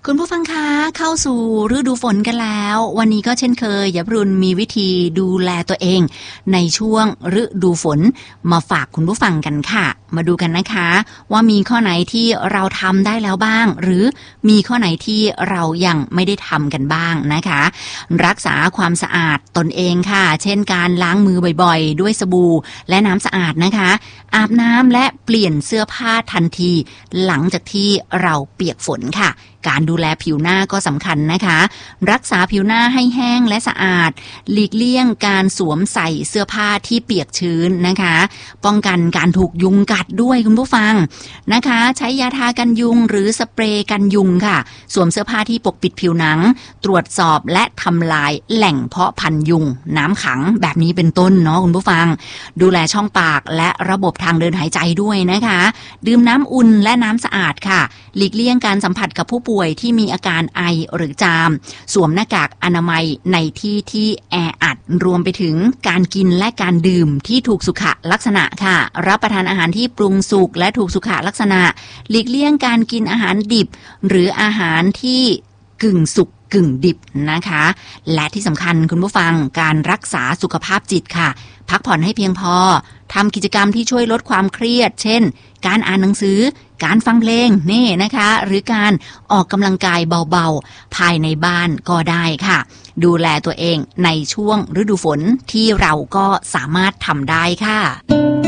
คุณผู้ฟังคะเข้าสู่ฤดูฝนกันแล้ววันนี้ก็เช่นเคยยบรุนมีวิธีดูแลตัวเองในช่วงฤดูฝนมาฝากคุณผู้ฟังกันค่ะมาดูกันนะคะว่ามีข้อไหนที่เราทำได้แล้วบ้างหรือมีข้อไหนที่เรายังไม่ได้ทำกันบ้างนะคะรักษาความสะอาดตนเองค่ะเช่นการล้างมือบ่อยๆด้วยสบู่และน้ำสะอาดนะคะอาบน้ำและเปลี่ยนเสื้อผ้าทันทีหลังจากที่เราเปียกฝนค่ะการดูแลผิวหน้าก็สำคัญนะคะรักษาผิวหน้าให้แห้งและสะอาดหลีกเลี่ยงการสวมใส่เสื้อผ้าที่เปียกชื้นนะคะป้องกันการถูกยุงกัดด้วยคุณผู้ฟังนะคะใช้ยาทากันยุงหรือสเปรย์กันยุงค่ะสวมเสื้อผ้าที่ปกปิดผิวหนังตรวจสอบและทำลายแหล่งเพาะพันธุ์ยุงน้ำขังแบบนี้เป็นต้นเนาะคุณผู้ฟังดูแลช่องปากและระบบทางเดินหายใจด้วยนะคะดื่มน้ำอุ่นและน้ำสะอาดค่ะหลีกเลี่ยงการสัมผัสกับผู้ป่วยที่มีอาการไอหรือจามสวมหน้ากากอนามัยในที่ที่แออัดรวมไปถึงการกินและการดื่มที่ถูกสุขลักษณะค่ะรับประทานอาหารที่ปรุงสุกและถูกสุขลักษณะหลีกเลี่ยงการกินอาหารดิบหรืออาหารที่กึ่งสุกกึ่งดิบนะคะและที่สำคัญคุณผู้ฟังการรักษาสุขภาพจิตค่ะพักผ่อนให้เพียงพอทำกิจกรรมที่ช่วยลดความเครียดเช่นการอ่านหนังสือการฟังเพลงนี่นะคะหรือการออกกำลังกายเบาๆภายในบ้านก็ได้ค่ะดูแลตัวเองในช่วงฤดูฝนที่เราก็สามารถทำได้ค่ะ